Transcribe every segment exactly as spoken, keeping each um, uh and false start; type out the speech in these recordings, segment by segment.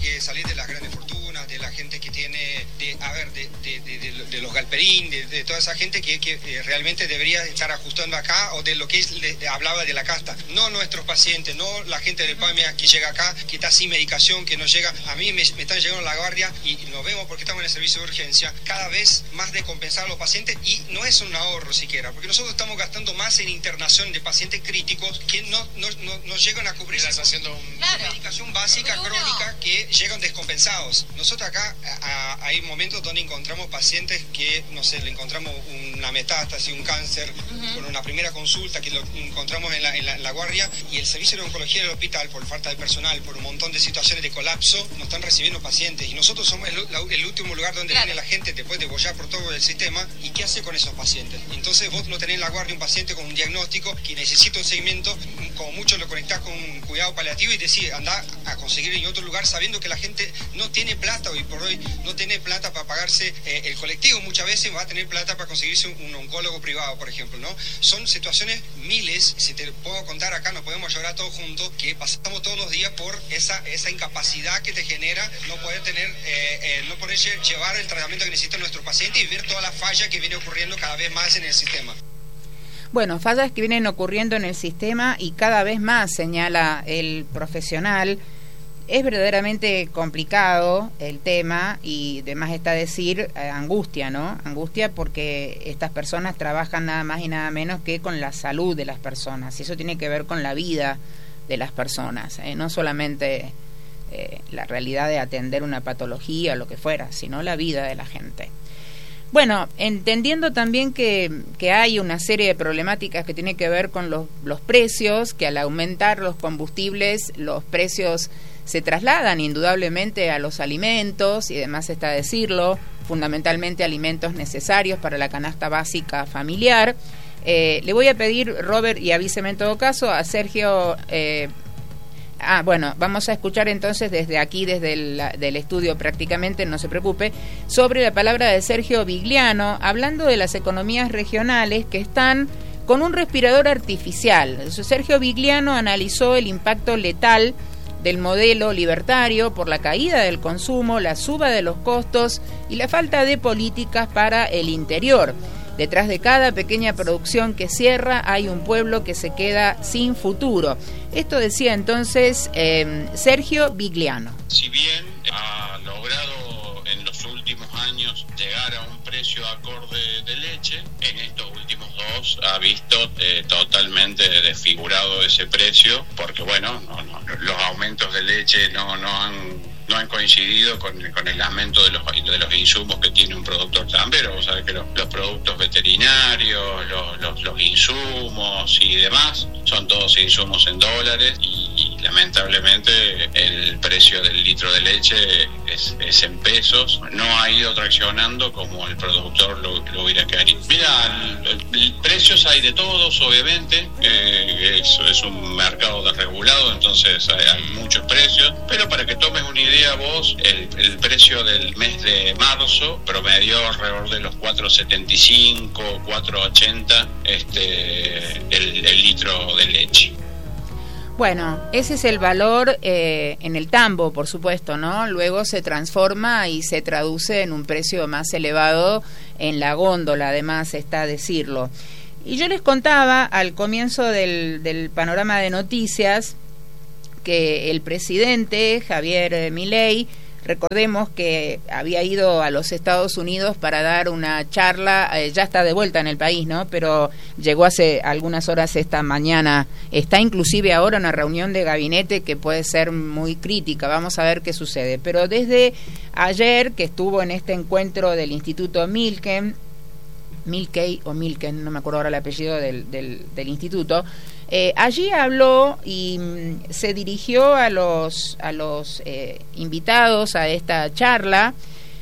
que salir de las grandes fortunas, de la gente que tiene, de, a ver, de, de, de, de, de los galperín, de, de toda esa gente que, que eh, realmente debería estar ajustando acá, o de lo que es, de, de, hablaba de la casta. No nuestros pacientes, no la gente del PAMIA que llega acá, que está sin medicación, que no llega. A mí me, me están llegando a la guardia y nos vemos porque estamos en el servicio de urgencia, cada vez más descompensados los pacientes, y no es un ahorro siquiera, porque nosotros estamos gastando más en internación de pacientes críticos que no, no, no, no llegan a cubrir esa haciendo un, claro. medicación básica, Bruno. crónica, que llegan descompensados. Nosotros acá a, a, hay momentos donde encontramos pacientes que, no sé, le encontramos una metástasis, un cáncer, uh-huh. con una primera consulta que lo encontramos en la, en la, en la guardia, y el servicio de oncología del hospital, por falta de personal, por un montón de situaciones de colapso, no están recibiendo pacientes, y nosotros somos el, la, el último lugar donde claro. viene la gente después de bollar por todo el sistema. ¿Y qué hace con esos pacientes? Entonces vos no tenés en la guardia un paciente con un diagnóstico que necesita un seguimiento, como mucho lo conectás con un cuidado paliativo y decís, andá a conseguir en otro lugar, sabiendo que la gente no tiene plata hoy por hoy, no tiene plata para pagarse eh, el colectivo, muchas veces va a tener plata para conseguirse un, un oncólogo privado, por ejemplo, ¿no? Son situaciones miles, si te puedo contar acá, nos podemos llorar todos juntos, que pasamos todos los días por esa, esa incapacidad que te genera no poder tener, eh, eh, no poder llevar el tratamiento que necesita nuestro paciente y ver toda la falla que viene ocurriendo cada vez más en el sistema. Bueno, fallas que vienen ocurriendo en el sistema y cada vez más, señala el profesional. Es verdaderamente complicado el tema, y de más está decir eh, angustia, ¿no? Angustia porque estas personas trabajan nada más y nada menos que con la salud de las personas, y eso tiene que ver con la vida de las personas, ¿eh? No solamente eh, la realidad de atender una patología o lo que fuera, sino la vida de la gente. Bueno, entendiendo también que, que hay una serie de problemáticas que tienen que ver con los, los precios, que al aumentar los combustibles, los precios se trasladan indudablemente a los alimentos, y además está decirlo, fundamentalmente alimentos necesarios para la canasta básica familiar. Eh, le voy a pedir, Robert, y avíseme en todo caso, a Sergio... Eh, Ah, bueno, vamos a escuchar entonces desde aquí, desde el del estudio prácticamente, no se preocupe, sobre la palabra de Sergio Vigliano, hablando de las economías regionales que están con un respirador artificial. Sergio Vigliano analizó el impacto letal del modelo libertario por la caída del consumo, la suba de los costos y la falta de políticas para el interior. Detrás de cada pequeña producción que cierra hay un pueblo que se queda sin futuro. Esto decía entonces eh, Sergio Vigliano. Si bien ha logrado en los últimos años llegar a un precio acorde de leche, en estos últimos dos ha visto eh, totalmente desfigurado ese precio, porque bueno, no, no, los aumentos de leche no, no han... no han coincidido con, con el aumento de los, de los insumos que tiene un productor tambero. Vos sabés que los, los productos veterinarios, los, los, los insumos y demás, son todos insumos en dólares, y, y lamentablemente el precio del litro de leche es, es en pesos. No ha ido traccionando como el productor lo, lo hubiera querido. Mira, el, el, precios hay de todos, obviamente, eh, es, es un mercado desregulado, entonces hay, hay muchos precios, pero para que tomes una idea vos, el, el precio del mes de marzo promedió alrededor de los cuatro setenta y cinco, cuatro ochenta este, el, el litro de leche. Bueno, ese es el valor eh, en el tambo, por supuesto, ¿no? Luego se transforma y se traduce en un precio más elevado en la góndola, además está a decirlo. Y yo les contaba al comienzo del, del panorama de noticias que el presidente Javier Milei, recordemos que había ido a los Estados Unidos para dar una charla, eh, ya está de vuelta en el país, ¿no? Pero llegó hace algunas horas esta mañana, está inclusive ahora en una reunión de gabinete que puede ser muy crítica, vamos a ver qué sucede. Pero desde ayer que estuvo en este encuentro del Instituto Milken, Milkey o Milken, no me acuerdo ahora el apellido del, del, del instituto, Eh, allí habló y mm, se dirigió a los a los eh, invitados a esta charla,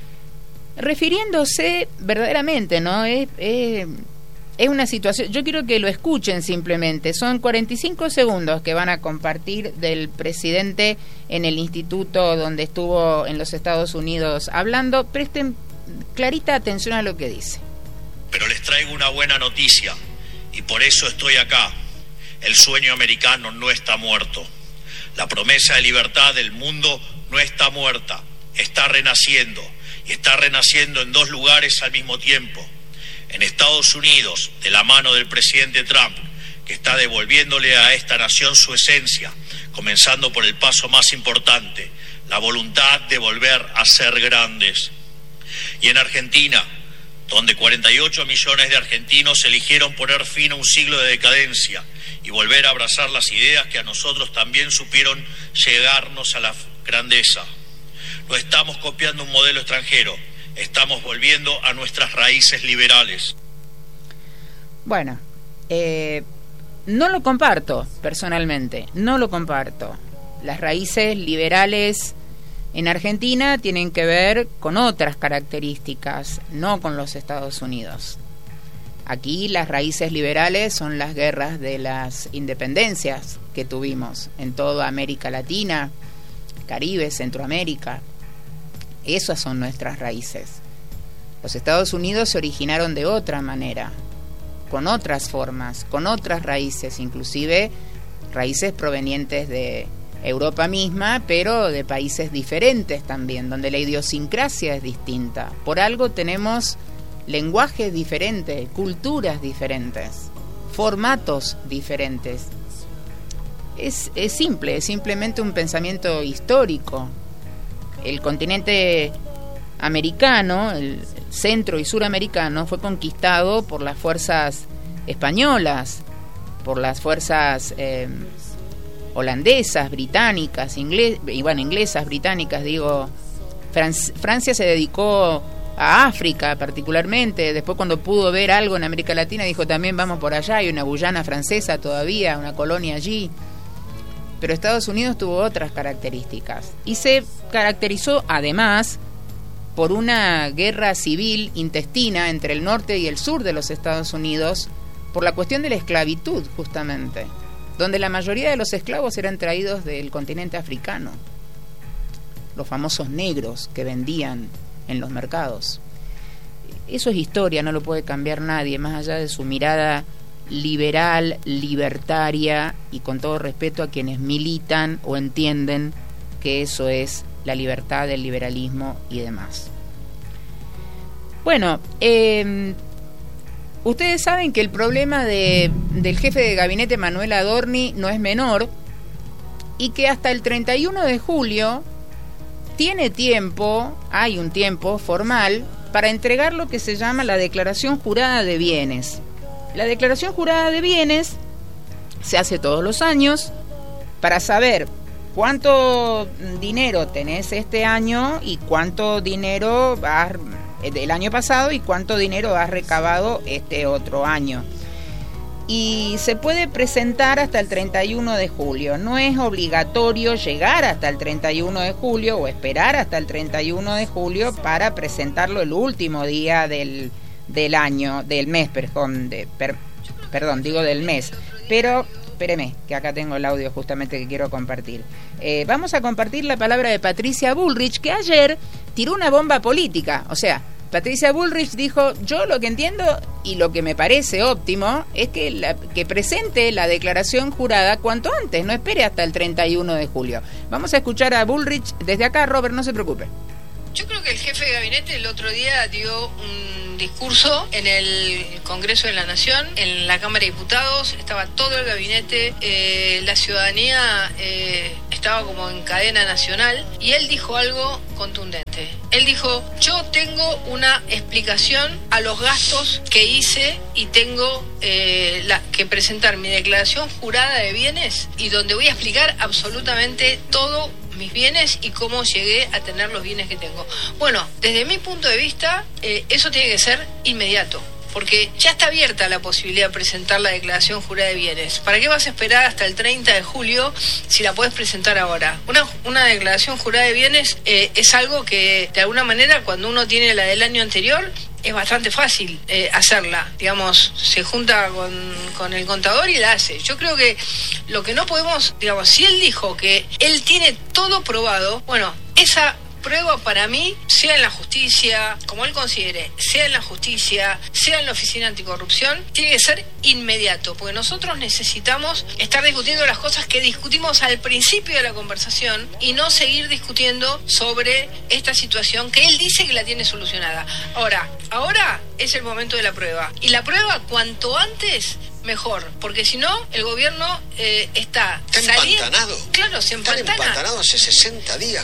refiriéndose verdaderamente, ¿no? Es, es, es una situación, yo quiero que lo escuchen simplemente, son cuarenta y cinco segundos que van a compartir del presidente en el instituto donde estuvo en los Estados Unidos hablando. Presten clarita atención a lo que dice. Pero les traigo una buena noticia y por eso estoy acá. El sueño americano no está muerto. La promesa de libertad del mundo no está muerta, está renaciendo, y está renaciendo en dos lugares al mismo tiempo. En Estados Unidos, de la mano del presidente Trump, que está devolviéndole a esta nación su esencia, comenzando por el paso más importante, la voluntad de volver a ser grandes. Y en Argentina, donde cuarenta y ocho millones de argentinos eligieron poner fin a un siglo de decadencia y volver a abrazar las ideas que a nosotros también supieron llegarnos a la grandeza. No estamos copiando un modelo extranjero, estamos volviendo a nuestras raíces liberales. Bueno, eh, no lo comparto personalmente, no lo comparto. Las raíces liberales en Argentina tienen que ver con otras características, no con los Estados Unidos. Aquí las raíces liberales son las guerras de las independencias que tuvimos en toda América Latina, Caribe, Centroamérica. Esas son nuestras raíces. Los Estados Unidos se originaron de otra manera, con otras formas, con otras raíces, inclusive raíces provenientes de Europa misma, pero de países diferentes también, donde la idiosincrasia es distinta. Por algo tenemos lenguajes diferentes, culturas diferentes, formatos diferentes. Es, es simple, es simplemente un pensamiento histórico. El continente americano, el centro y suramericano, fue conquistado por las fuerzas españolas, por las fuerzas eh, holandesas, británicas, inglés, y bueno, inglesas, británicas, digo. Fran- Francia se dedicó a África particularmente. Después, cuando pudo ver algo en América Latina, dijo también vamos por allá. Hay una Guyana francesa todavía, una colonia allí. Pero Estados Unidos tuvo otras características y se caracterizó además por una guerra civil intestina entre el norte y el sur de los Estados Unidos por la cuestión de la esclavitud, justamente, donde la mayoría de los esclavos eran traídos del continente africano, los famosos negros que vendían en los mercados. Eso es historia, no lo puede cambiar nadie, más allá de su mirada liberal, libertaria, y con todo respeto a quienes militan o entienden que eso es la libertad, el liberalismo y demás. Bueno, eh, ustedes saben que el problema de, del jefe de gabinete Manuel Adorni no es menor y que hasta el treinta y uno de julio tiene tiempo, hay un tiempo formal para entregar lo que se llama la declaración jurada de bienes. La declaración jurada de bienes se hace todos los años para saber cuánto dinero tenés este año y cuánto dinero has del año pasado y cuánto dinero has recabado este otro año. Y se puede presentar hasta el treinta y uno de julio. No es obligatorio llegar hasta el treinta y uno de julio o esperar hasta el treinta y uno de julio para presentarlo el último día del del año, del mes, perdón, de, per, perdón, digo del mes. Pero, espéreme, que acá tengo el audio justamente que quiero compartir. Eh, vamos a compartir la palabra de Patricia Bullrich, que ayer tiró una bomba política. O sea, Patricia Bullrich dijo, yo lo que entiendo y lo que me parece óptimo es que, la, que presente la declaración jurada cuanto antes, no espere hasta el treinta y uno de julio. Vamos a escuchar a Bullrich desde acá. Robert, no se preocupe. Yo creo que el jefe de gabinete el otro día dio un discurso en el Congreso de la Nación, en la Cámara de Diputados, estaba todo el gabinete, eh, la ciudadanía eh, estaba como en cadena nacional, y él dijo algo contundente. Él dijo, yo tengo una explicación a los gastos que hice y tengo eh, la, que presentar mi declaración jurada de bienes, y donde voy a explicar absolutamente todo mis bienes y cómo llegué a tener los bienes que tengo. Bueno, desde mi punto de vista, eh, eso tiene que ser inmediato, porque ya está abierta la posibilidad de presentar la declaración jurada de bienes. ¿Para qué vas a esperar hasta el treinta de julio si la puedes presentar ahora? Una, una declaración jurada de bienes eh, es algo que, de alguna manera, cuando uno tiene la del año anterior, es bastante fácil eh, hacerla, digamos, se junta con, con el contador y la hace. Yo creo que lo que no podemos, digamos, si él dijo que él tiene todo probado, bueno, esa prueba para mí, sea en la justicia, como él considere, sea en la justicia, sea en la Oficina Anticorrupción, tiene que ser inmediato, porque nosotros necesitamos estar discutiendo las cosas que discutimos al principio de la conversación y no seguir discutiendo sobre esta situación que él dice que la tiene solucionada. Ahora, ahora es el momento de la prueba. Y la prueba, cuanto antes, mejor, porque si no, el gobierno eh, está... ¿Está saliendo, empantanado? Claro, se empantana. Está empantanado hace sesenta días.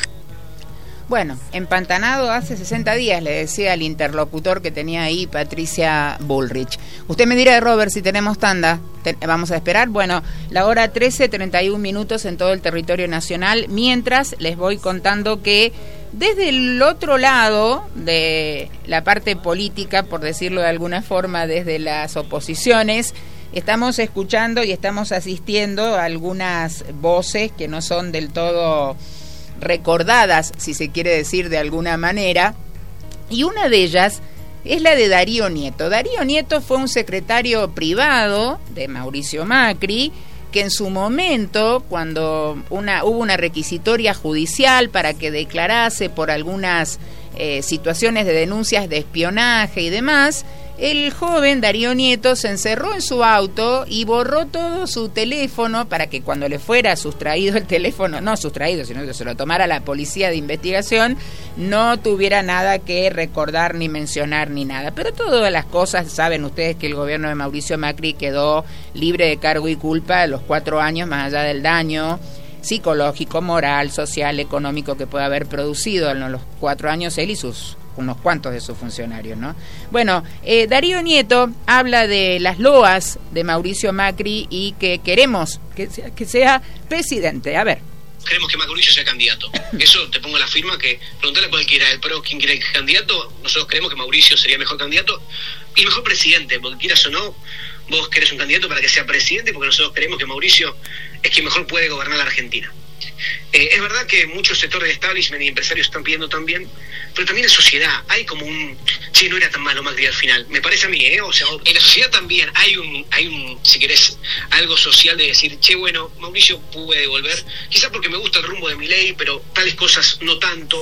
Bueno, empantanado hace sesenta días, le decía al interlocutor que tenía ahí, Patricia Bullrich. Usted me dirá, Robert, si tenemos tanda. Ten, vamos a esperar. Bueno, la hora trece, treinta y un minutos en todo el territorio nacional. Mientras, les voy contando que desde el otro lado de la parte política, por decirlo de alguna forma, desde las oposiciones, estamos escuchando y estamos asistiendo a algunas voces que no son del todo recordadas, si se quiere decir de alguna manera, y una de ellas es la de Darío Nieto. Darío Nieto fue un secretario privado de Mauricio Macri, que en su momento, cuando una, hubo una requisitoria judicial para que declarase por algunas eh, situaciones de denuncias de espionaje y demás, el joven Darío Nieto se encerró en su auto y borró todo su teléfono para que cuando le fuera sustraído el teléfono, no sustraído, sino que se lo tomara la policía de investigación, no tuviera nada que recordar ni mencionar ni nada. Pero todas las cosas, saben ustedes que el gobierno de Mauricio Macri quedó libre de cargo y culpa a los cuatro años, más allá del daño psicológico, moral, social, económico que puede haber producido en los cuatro años él y sus unos cuantos de sus funcionarios, ¿no? Bueno, eh, Darío Nieto habla de las loas de Mauricio Macri y que queremos que sea, que sea presidente. A ver. Queremos que Mauricio sea candidato. Eso te pongo la firma que preguntarle a cualquiera del PRO quién quiere que sea candidato. Nosotros creemos que Mauricio sería mejor candidato y mejor presidente, porque quieras o no, vos querés un candidato para que sea presidente, porque nosotros creemos que Mauricio es quien mejor puede gobernar la Argentina. Eh, es verdad que muchos sectores de establishment y empresarios están pidiendo también, pero también en sociedad hay como un, che, no era tan malo Macri al final, me parece a mí, ¿eh? O sea, en la sociedad también hay un, hay un, si querés, algo social de decir, che, bueno, Mauricio puede volver, quizás porque me gusta el rumbo de Milei, pero tales cosas no tanto.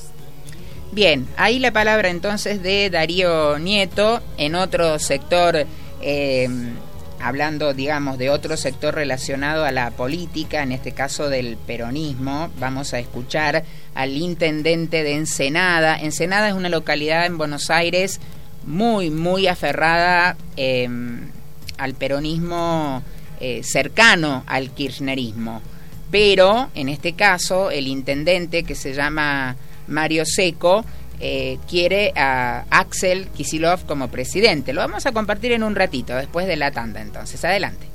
Bien, ahí la palabra entonces de Darío Nieto. En otro sector, eh, hablando, digamos, de otro sector relacionado a la política, en este caso del peronismo, vamos a escuchar al intendente de Ensenada. Ensenada es una localidad en Buenos Aires muy, muy aferrada eh, al peronismo eh, cercano al kirchnerismo. Pero, en este caso, el intendente, que se llama Mario Seco, Eh, quiere a Axel Kicillof como presidente. Lo vamos a compartir en un ratito, después de la tanda, entonces. Adelante.